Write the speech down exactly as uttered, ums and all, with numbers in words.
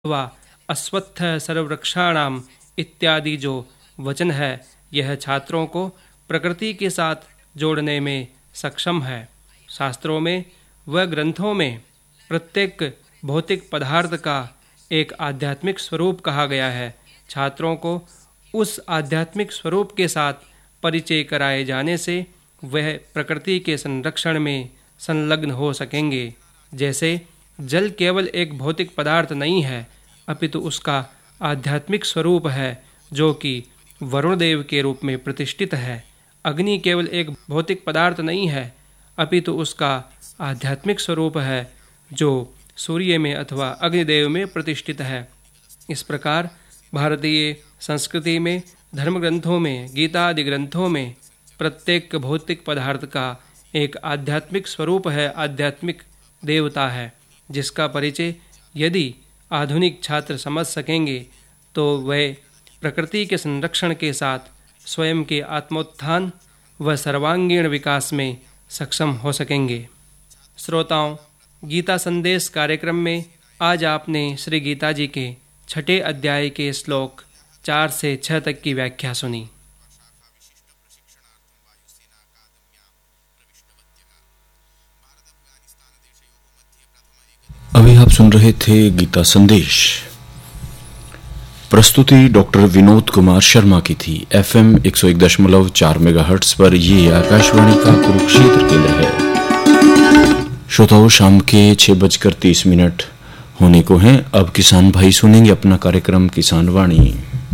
व अश्वत्थ सर्ववृक्षाणाम इत्यादि जो वचन है, यह छात्रों को प्रकृति के साथ जोड़ने में सक्षम है। शास्त्रों में व ग्रंथों में प्रत्येक भौतिक पदार्थ का एक आध्यात्मिक स्वरूप कहा गया है। छात्रों को उस आध्यात्मिक स्वरूप के साथ परिचय कराए जाने से वह प्रकृति के संरक्षण में संलग्न हो सकेंगे। जैसे जल केवल एक भौतिक पदार्थ नहीं है, अपितु उसका आध्यात्मिक स्वरूप है जो कि वरुण देव के रूप में प्रतिष्ठित है। अग्नि केवल एक भौतिक पदार्थ नहीं है, अपितु उसका आध्यात्मिक स्वरूप है जो सूर्य में अथवा अग्निदेव में प्रतिष्ठित है। इस प्रकार भारतीय संस्कृति में, धर्म ग्रंथों में, गीता आदि ग्रंथों में प्रत्येक भौतिक पदार्थ का एक आध्यात्मिक स्वरूप है, आध्यात्मिक देवता है, जिसका परिचय यदि आधुनिक छात्र समझ सकेंगे तो वे प्रकृति के संरक्षण के साथ स्वयं के आत्मोत्थान व सर्वांगीण विकास में सक्षम हो सकेंगे। श्रोताओं, गीता संदेश कार्यक्रम में आज आपने श्री गीता जी के छठे अध्याय के श्लोक चार से छह तक की व्याख्या सुनी। अभी आप सुन रहे थे गीता संदेश। प्रस्तुति डॉक्टर विनोद कुमार शर्मा की थी। एफएम एक सौ एक दशमलव चार मेगाहर्ट्ज पर यह आकाशवाणी का कुरुक्षेत्र केंद्र है। श्रोताओं, शाम के छह बजकर तीस मिनट होने को हैं। अब किसान भाई सुनेंगे अपना कार्यक्रम किसान वाणी।